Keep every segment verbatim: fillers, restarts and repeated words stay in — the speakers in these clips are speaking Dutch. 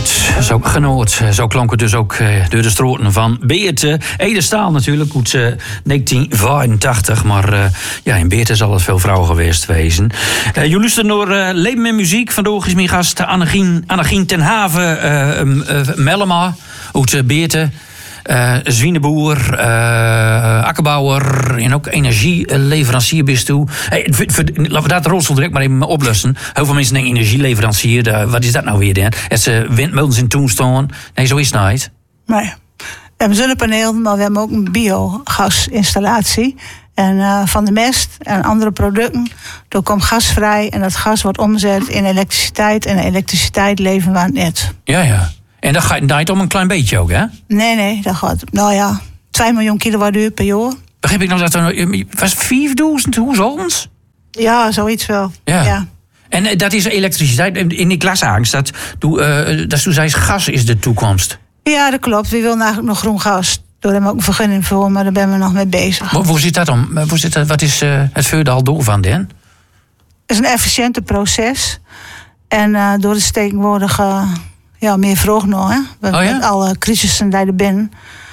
Genoot, zo, genoot. Zo klonk het dus ook uh, door de stroten van Beerte. Ede Staal natuurlijk, uit uh, negentien vijfentachtig. Maar uh, ja, in Beerte zal het veel vrouwen geweest wezen. Uh, jullie luisteren naar uh, Leven met Muziek. Vandaag is mijn gast Annegien, Annegien ten Haven uh, uh, Mellema uit uh, Beerte. Uh, Zwieneboer, uh, akkerbouwer en ook energieleverancier bist toe. Hey, voor, voor, laten we dat de rolstoel direct maar even oplossen. Heel veel mensen denken energieleverancier, uh, wat is dat nou weer dan? Het ze windmolens in toestaan. Nee, zo is het niet. Nee. We hebben zonnepaneel, maar we hebben ook een biogasinstallatie. En uh, van de mest en andere producten, daar komt gas vrij en dat gas wordt omgezet in elektriciteit. En elektriciteit leveren we aan het net. Ja, ja. En dat gaat niet om een klein beetje ook, hè? Nee, nee, dat gaat, nou ja, twee miljoen kilowattuur per jaar. Begrijp ik nog dat er, was vierduizend huishoudens? Ja, zoiets wel. Ja. ja. En uh, dat is elektriciteit. In die klasangst, dat, uh, dat zei gas is de toekomst. Ja, dat klopt. We willen eigenlijk nog groen gas. Daar hebben we ook een vergunning voor, maar daar ben we nog mee bezig. Hoe, hoe zit dat om? Hoe zit dat, wat is uh, het voordeel door van den? Het is een efficiënte proces. En uh, door de tegenwoordige... Ja, meer vroeg nog, hè. We, oh, ja? Met alle crisissen die er binnen.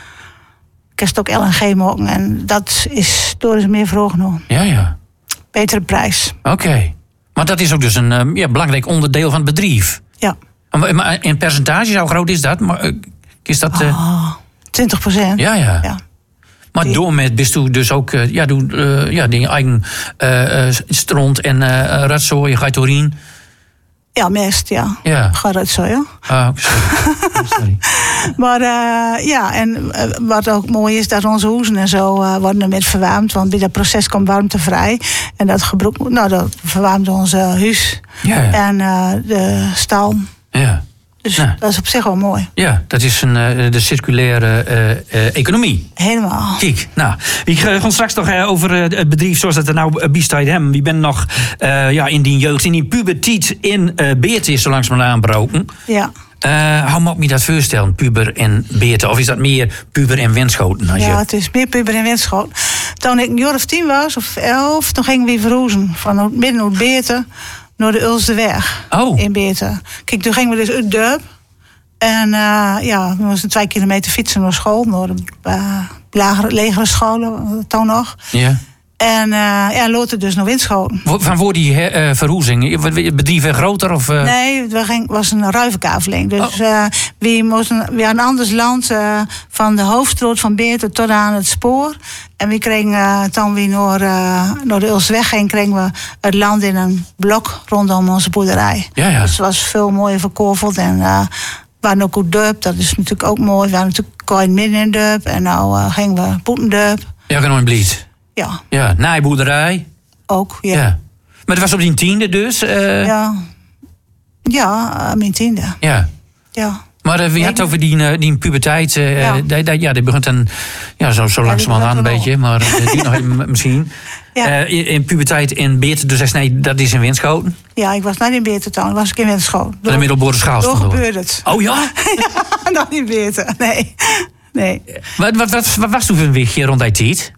Kerst ook L N G maken. En dat is door is meer vroeg nog. Ja, ja. Betere prijs. Oké. Okay. Maar dat is ook dus een uh, ja, belangrijk onderdeel van het bedrijf. Ja. Maar, maar in percentage, hoe groot is dat? Maar, uh, is dat... Uh... Oh, twintig procent. Ja, ja. ja. Maar die... door met bist u dus ook uh, ja, doe, uh, ja, die eigen uh, uh, stront en uh, ratzooi, gaitorin. Ja, mest, ja. Ja. Gaat het zo, ja. Ah, sorry. sorry. Maar uh, ja, en uh, wat ook mooi is, dat onze hoezen en zo uh, worden ermee verwarmd. Want bij dat proces komt warmte vrij. En dat, gebruik, nou, dat verwarmt onze huis. Ja, ja. En uh, de stal. Ja. Dus ja. dat is op zich wel mooi. Ja, dat is een, uh, de circulaire uh, uh, economie. Helemaal. Kijk, nou, we gaan straks nog uh, over uh, het bedrijf zoals dat er nou uh, bij hem. Wie bent nog uh, ja, in die jeugd, in die puberteit in uh, Beerte is zo langzamerhand aanbroken. Ja. Uh, hoe moet me dat voorstellen, puber en Beerte? Of is dat meer puber en Winschoten? Als ja, je... het is meer puber en Winschoten. Toen ik een jaar of tien was, of elf, toen gingen we verhuizen. Van midden uit Beerte naar de Ulsterweg. Oh. In Beerte. Kijk, toen gingen we dus uit Durp. En uh, ja, we moesten twee kilometer fietsen naar school. Naar de uh, lagere, legere scholen, toen nog. Ja. En uh, ja, later dus naar Winschoten. Van voor die uh, verhuizing? Het bedrijf werd groter? Of, uh... Nee, het ging, was een ruivenkaveling. Dus oh. uh, we moesten weer een anders land. Uh, van de hoofdstroot van Beerte tot aan het spoor. En we kregen uh, toen we naar, uh, naar de Ulsweg gingen, kregen we het land in een blok rondom onze boerderij. Ja, ja. Dus het was veel mooier verkoveld. En uh, we waren ook uit Durp, dat is natuurlijk ook mooi. We waren natuurlijk kooi midden in Durp. En nou uh, gingen we Poetendurp. Ja, gewoon in Blied. Ja. Ja, naaiboerderij. Ook, ja. ja. Maar het was op die tiende dus? Uh... Ja. Ja, uh, mijn tiende. Ja. Ja. Maar uh, wie had over die, uh, die puberteit? Uh, ja. Die, die, ja, die begint dan ja, zo, zo ja, langzamerhand aan een beetje. Maar uh, die nog even misschien. Ja. Uh, in, in puberteit in Beerte, dus hij nee, dat is in Winschoten? Ja, ik was niet in Beerte toen, was ik in Winschoten. Door de middelbare schaal. Door gebeurde het. Oh ja? Ja, nog niet Beerte, nee. nee. Wat, wat, wat, wat was toen voor een wichtje rond die tijd?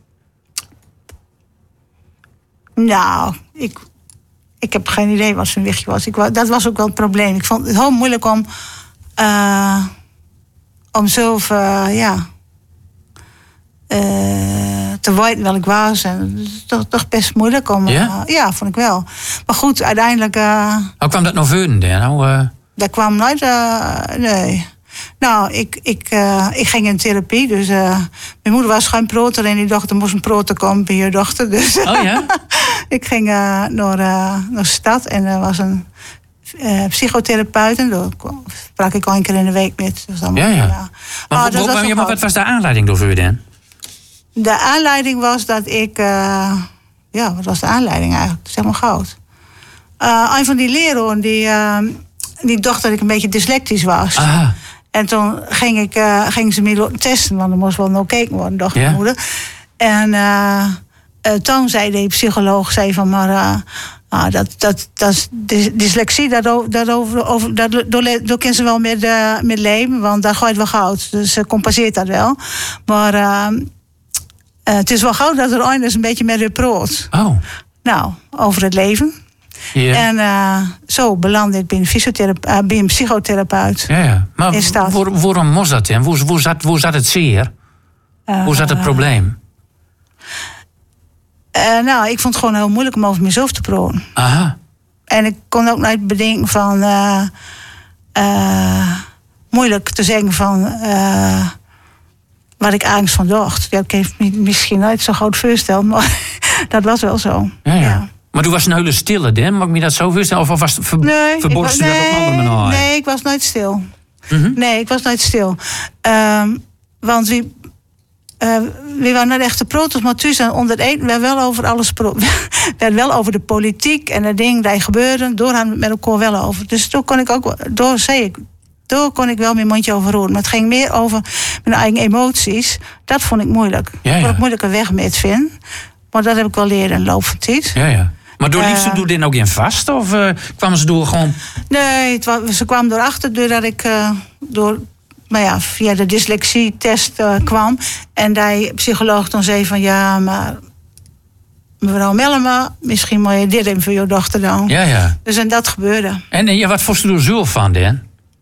Nou, ik, ik heb geen idee wat zijn wichtje was. Ik, dat was ook wel het probleem. Ik vond het heel moeilijk om, uh, om zelf, uh, ja, uh, te weten wel ik was. En het is toch, toch best moeilijk om. Ja? Uh, ja, vond ik wel. Maar goed, uiteindelijk. Uh, Hoe kwam dat nou voor? Nou, uh... Dat kwam nooit. Uh, nee. Nou, ik, ik, uh, ik ging in therapie. Dus uh, mijn moeder was geen proter en die dochter moest een proter komen bij je dochter. Dus oh ja? ik ging uh, naar, uh, naar de stad en er was een uh, psychotherapeut. En daar sprak ik al een keer in de week met. Dus ja, ja. ja. Maar, maar, wat, wat, ja, maar wat was de aanleiding door voor dan? De aanleiding was dat ik... Uh, ja, wat was de aanleiding eigenlijk? Zeg maar goud. Uh, een van die leraren die, uh, die dacht dat ik een beetje dyslectisch was. Aha. En toen ging, ik, uh, ging ze me testen, want er moest wel nog gekeken worden, dacht mijn ja? moeder. En uh, uh, toen zei de psycholoog, zei van, maar uh, uh, dat, dat, dat dyslexie, daarover, daarover, over, daar, daar, daar kan ze wel met, uh, met leven, want daar gooit wel goud. Dus ze compenseert dat wel. Maar uh, uh, het is wel goud dat er ooit eens een beetje met u proot. Oh. Nou, over het leven. Ja. En uh, zo belandde ik bij een, fysiotherape- uh, bij een psychotherapeut. Ja, ja. Maar in stad. Waar, waarom was dat dan? Hoe, hoe, zat, hoe zat het zeer? Uh, hoe zat het probleem? Uh, nou, ik vond het gewoon heel moeilijk om over mezelf te praten. Aha. En ik kon ook nooit bedenken van... Uh, uh, moeilijk te zeggen van... Uh, wat ik angst van dacht. Ja, ik heb me misschien nooit zo groot voorstellen, maar dat was wel zo. Ja, ja. Ja. Maar toen was een hele stille, dan? Mag ik me dat zo voorstellen? Of was het ver, nee, verborst ik, u dat op een andere nee, manier? nee, ik was nooit stil. Mm-hmm. Nee, ik was nooit stil. Um, want wie... Uh, we waren net echt de protos, maar thuis en onder het eten werd wel over alles pro- werd wel over de politiek en de dingen die gebeurden. Door hadden we het met elkaar wel over. Dus toen kon ik ook, door zei ik, door kon ik wel mijn mondje over roeren. Maar het ging meer over mijn eigen emoties. Dat vond ik moeilijk. Ja, ja. Wat ik moeilijker weg met vind. Maar dat heb ik wel leren in de loop van tijd. Ja, ja. Maar door liefste Uh, doe dit ook in vast? Of uh, kwamen ze door gewoon... Nee, het was, ze kwamen erachter doordat ik uh, door, maar ja, via de dyslexietest uh, kwam. En die psycholoog dan zei van ja, maar mevrouw Mellema, misschien moet je dit even voor je dochter doen. Ja, ja. Dus en dat gebeurde. En, en ja, wat vond je er zelf van, dan?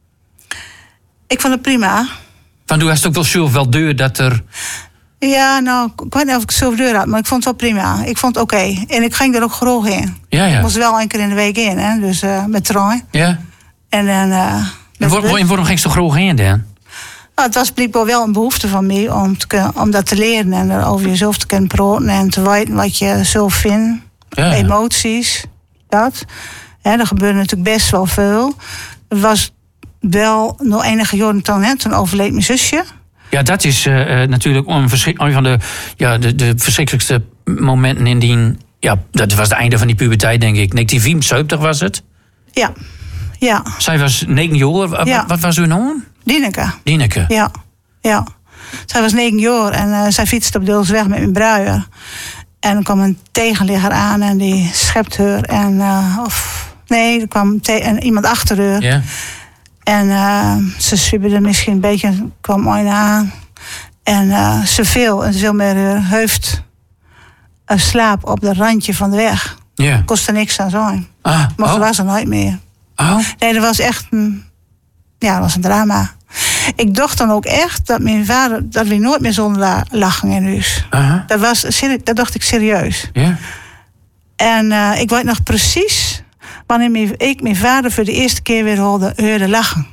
Ik vond het prima. Van, toen was het ook wel zelf wel deur dat er... Ja, nou, ik weet niet of ik zelf deur had, maar ik vond het wel prima. Ik vond het oké. Okay. En ik ging er ook graag in. Ja, ja. Ik moest wel één keer in de week in, hè, dus uh, met trein. Ja. En dan... Uh, en waar, waar, waarom ging ze toch graag in, dan? Nou, het was blijkbaar wel een behoefte van mij om, te kunnen, om dat te leren en over jezelf te kunnen praten en te weten wat je zelf vindt. Ja, ja. Emoties, dat. Ja, er gebeurde natuurlijk best wel veel. Het was wel nog enige jaren toen, hè, toen overleed mijn zusje. Ja, dat is uh, natuurlijk een, verschrik- een van de, ja, de, de verschrikkelijkste momenten in die... Ja, dat was het einde van die puberteit, denk ik. negentien vierenzeventig was het. Ja, ja. Zij was negen jaar. Ja. Wat, wat was uw naam? Dineke. Dineke. Ja, ja. Zij was negen jaar en uh, zij fietste op Deelsweg met mijn bruier. En er kwam een tegenligger aan en die schept haar. En, uh, of, nee, er kwam te- en iemand achter haar. Ja. En uh, ze zwiebelde misschien een beetje, kwam ooit aan. En uh, ze viel en ze viel met haar hoofd uh, slaap op het randje van de weg. Ja. Kostte niks aan zijn. Ah, Maar oh. ze was er nooit meer. Oh. Nee, dat was echt een, ja, dat was een drama. Ik dacht dan ook echt dat mijn vader, dat we nooit meer zonder la- lachen in huis. Uh-huh. Dat, was, dat dacht ik serieus. Ja. En uh, ik weet nog precies wanneer mijn, ik mijn vader voor de eerste keer weer hoorde, hoorde lachen.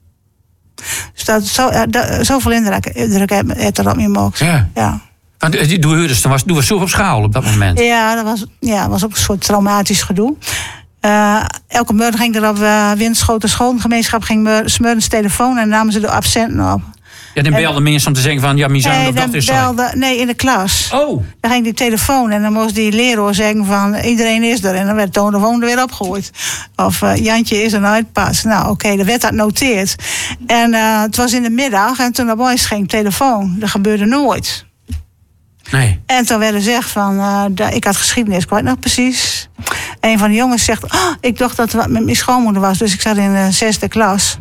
Dus dat, zo, uh, dat, zoveel indruk, indruk heeft er op me gemaakt. Ja. Ja. Want uh, doe dus, toen was, toen was zo op schaal op dat moment. Ja, dat was, ja, was ook een soort traumatisch gedoe. Uh, elke morgen ging er op uh, Winschoten schoolgemeenschap ging smurens telefoon en namen ze de absenten op. Ja, dan belden mensen om te zeggen van ja, mijn zoon Nee, of dan dochter is belde, nee, in de klas. Oh. Dan ging die telefoon en dan moest die leraar zeggen van iedereen is er. En dan werd de telefoon er weer opgegooid. Of uh, Jantje is er nooit pas. Nou oké, okay, dan werd dat noteerd. En uh, het was in de middag en toen naar boys ging telefoon. Dat gebeurde nooit. Nee. En toen werd er gezegd van, uh, de, ik had geschiedenis, ik weet nog precies. Een van de jongens zegt, oh, ik dacht dat het wat met mijn schoonmoeder was. Dus ik zat in de zesde klas.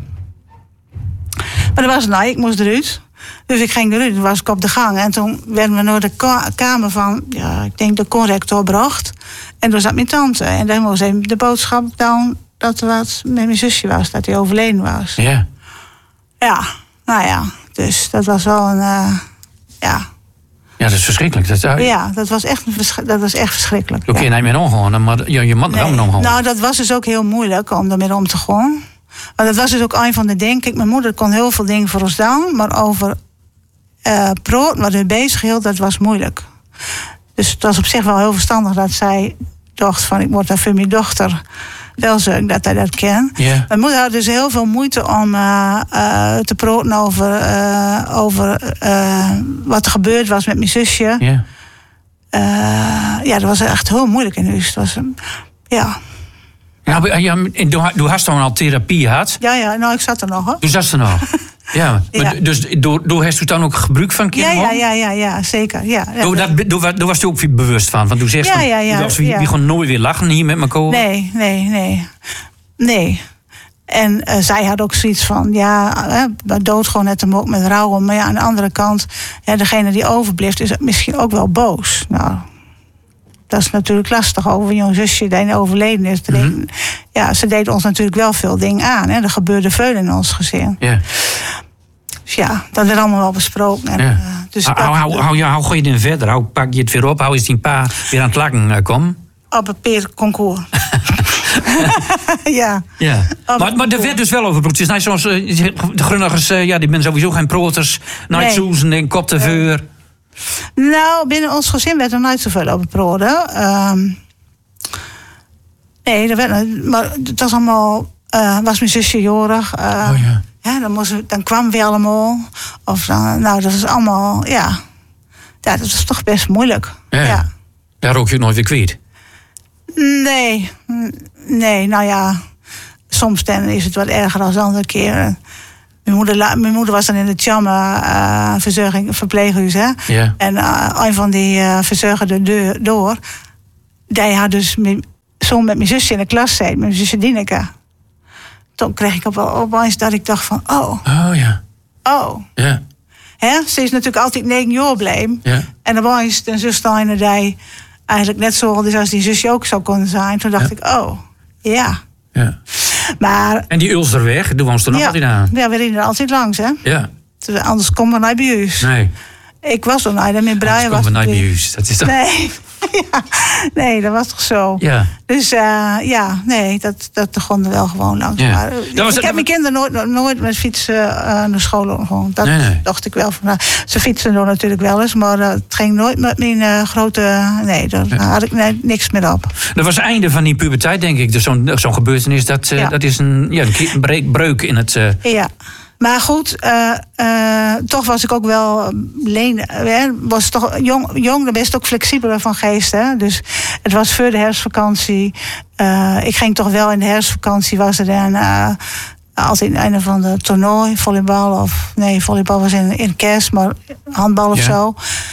Maar dat was het nou, ik moest eruit. Dus ik ging eruit, toen was ik op de gang. En toen werden we naar de ka- kamer van, ja, ik denk de corrector bracht. En toen zat mijn tante. En dan moest even de boodschap doen dat er wat met mijn zusje was. Dat hij overleden was. Ja. Ja, nou ja. Dus dat was wel een, uh, ja... Ja, dat is verschrikkelijk. Dat, uh, Ja, dat was echt, een verschri- dat was echt verschrikkelijk. Oké, ja. niet meer omgaan, maar je, je man er Nee. ook omgaan. Nou, dat was dus ook heel moeilijk om ermee om te gaan. Maar dat was dus ook een van de dingen. Kijk, mijn moeder kon heel veel dingen voor ons doen, maar over uh, praten, wat we bezig hield, dat was moeilijk. Dus het was op zich wel heel verstandig dat zij dacht van ik moet daar voor mijn dochter wel zorgen dat hij dat kent. Ja. Mijn moeder had dus heel veel moeite om uh, uh, te praten over, uh, over uh, wat er gebeurd was met mijn zusje. Ja. Uh, ja, dat was echt heel moeilijk in huis. Het was, um, ja. Nou, ja, du hast dan al therapie gehad. ja, ja, nou, ik zat er nog, hoor. Dus dat is er nog. Ja, maar Ja. dus door, door heeft u dan ook gebruik van Ja, kinderen? ja, ja, ja, ja, zeker. Ja, ja. Door, dat, door, door was u ook weer bewust van? Want u zegt Ja, van, ja, ja, als we, ja. we gewoon nooit weer lachen hier met elkaar. Nee, nee, nee. Nee. En uh, zij had ook zoiets van, ja, uh, dood gewoon net hem ook met rouwen. Maar ja, aan de andere kant, ja, degene die overblijft is misschien ook wel boos. Nou, dat is natuurlijk lastig over jouw zusje die overleden is. Mm-hmm. Ja, ze deed ons natuurlijk wel veel dingen aan. Hè. Er gebeurde veel in ons gezin. Yeah. Dus ja, dat werd allemaal wel besproken. En, yeah. uh, dus hoe, dat, hoe, hoe, hoe, hoe ga je dan verder? Hoe pak je het weer op? Hoe is die pa weer aan het lakken uh, komen? Op het peerconcours. ja. ja. Maar, maar er werd dus wel over brood. Het is niet zoals uh, de Grunnigers, uh, ja, die zijn sowieso geen proters. Nooit nee. Soezen en kop te vuur. Uh, nou, binnen ons gezin werd er nooit zoveel over broden. Um, nee, er werd, maar het was allemaal... Uh, was mijn zusje jorig. Uh, oh ja. Ja, dan, moest, dan kwam we allemaal. Of dan, nou, dat was allemaal, ja. Ja, dat was toch best moeilijk. Ja. ja. Daar rook je het nooit weer kwijt? Nee. Nee, nou ja. Soms dan is het wat erger dan de andere keer. Mijn moeder, mijn moeder was dan in het Tjamme uh, verzorging, verpleeghuis. Hè? Ja. En uh, een van die uh, verzorgden deur door. Die had dus met, zo met mijn zusje in de klas zat. Met mijn zusje Dineke. Toen kreeg ik op wel opeens dat ik dacht van, oh. Oh ja. Oh. Ja. Hè? Ze is natuurlijk altijd negen jaar bleef. Ja. En dan was een zuster die eigenlijk net zo oud als die zusje ook zou kunnen zijn. Toen dacht ja. ik, oh, ja. ja. Maar, en die Ulsterweg, doen we ons er nog ja, altijd aan? Ja, we reden er altijd langs, hè. Ja. Anders komen we niet bij huis. Nee. Ik was er niet, met Brian was komen we niet bij huis. Dat is toch... Nee. ja, nee, dat was toch zo. Ja. Dus uh, ja, nee, dat, dat begon er wel gewoon langs. Ja. Maar, ik was, heb dat... mijn kinderen nooit, nooit met fietsen uh, naar school. Gewoon. Dat nee, nee. dacht ik wel. Van, nou, ze fietsen er natuurlijk wel eens, maar uh, het ging nooit met mijn uh, grote... Nee, daar ja. had ik nee, niks meer op. Dat was het einde van die puberteit, denk ik. Dus zo'n, zo'n gebeurtenis, dat, uh, ja. dat is een, ja, een breuk, breuk in het... Uh... Ja. Maar goed, uh, uh, toch was ik ook wel leen, hè, was toch jong, jong, dan ben je ook flexibeler van geest. Hè? Dus het was voor de herfstvakantie. Uh, ik ging toch wel in de herfstvakantie, was er dan uh, altijd een van de toernooi, volleybal of nee, volleybal was in, in kerst, maar handbal of ja. zo.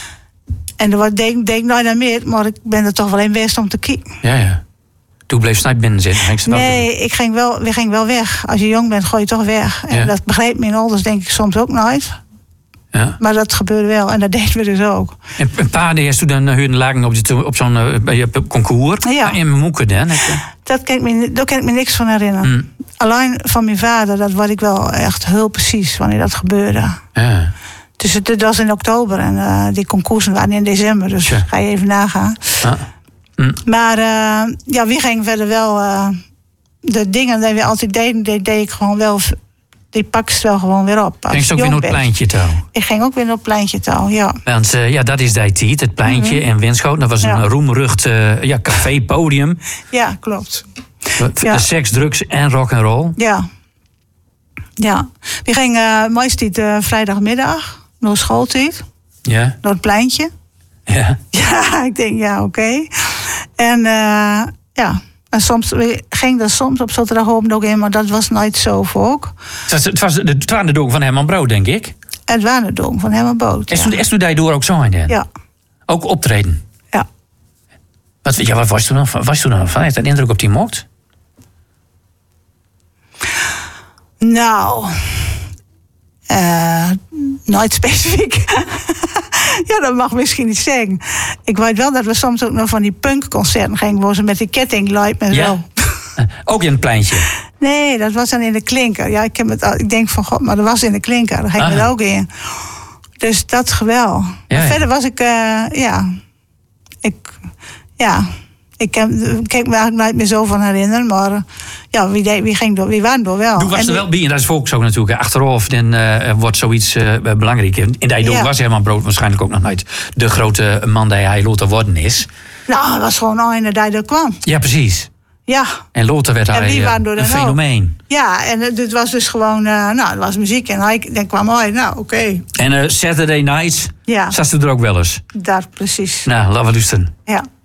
En er deed ik nooit naar meer, maar ik ben er toch wel in best om te kijken. Ja, ja. Toen bleef ze niet binnen zitten. Nee, ik ging wel, we gingen wel weg. Als je jong bent, gooi je toch weg. En ja. dat begreep mijn ouders denk ik soms ook nooit. Ja. Maar dat gebeurde wel. En dat deden we dus ook. En een paar dagen toen dan hun lagen op, die, op zo'n uh, concours. Ja. In mijn moeken dan. Dat kan ik me, daar kan ik me niks van herinneren. Mm. Alleen van mijn vader, dat was ik wel echt heel precies wanneer dat gebeurde. Ja. Dus het, het was in oktober. En uh, die concoursen waren in december. Dus ja. ga je even nagaan. Ja. Mm. Maar uh, ja, wie ging verder wel... Uh, de dingen die we altijd deden, die deed ik gewoon wel... Die pak je wel gewoon weer op. Ging je ook weer naar het pleintje touw? Ik ging ook weer naar het pleintje touw, ja. Want uh, ja, dat is die tijd, het pleintje mm-hmm. in Winschoten. Dat was een ja. roemrucht uh, ja, café, podium. Ja, klopt. Ja. Seks, drugs en rock'n'roll. Ja. Ja. We gingen uh, meestal uh, vrijdagmiddag naar schooltijd. Ja. Naar het pleintje. Ja. Ja, ik denk, ja, oké. Okay. En uh, ja... En soms ging dat soms op zaterdagochtend ook in, maar dat was nooit zo voor ook. Het was, het was de, het waren de dogen van Herman Brood, denk ik? Het waren de dogen van Herman Brood, ja. En toen daardoor ook zo in dan? Ja. Ook optreden? Ja. Wat, ja, wat was toen dan, was toen dan van? Heeft dat indruk op die mocht? Nou... Uh, nooit specifiek. Ja, dat mag misschien niet zeggen. Ik weet wel dat we soms ook nog van die punkconcerten gingen... waar ze met die ketting light en ja. zo. Ook in het pleintje? Nee, dat was dan in de Klinker. Ja, ik, heb het, ik denk van god, maar dat was in de Klinker. Daar ging ik er ook in. Dus dat geweld. Ja, ja. Verder was ik, uh, ja... Ik, ja... Ik kan me eigenlijk nooit meer zo van herinneren, maar ja, wie, deed, wie, ging door, wie waren door wel. Toen was en er wel bij, en dat is volks ook natuurlijk. Achteraf dan, uh, wordt zoiets uh, belangrijk. In die ja. was Herman Brood waarschijnlijk ook nog nooit de grote man die hij later worden is. Nou, dat was gewoon een die er kwam. Ja, precies. Ja. En later werd hij uh, een fenomeen. Ook. Ja, en het was dus gewoon, uh, nou, het was muziek en hij dan kwam hij, nou, oké. Okay. En uh, Saturday Nights, ja. zat ze er ook wel eens? Daar, precies. Nou, laten we luisteren. Ja.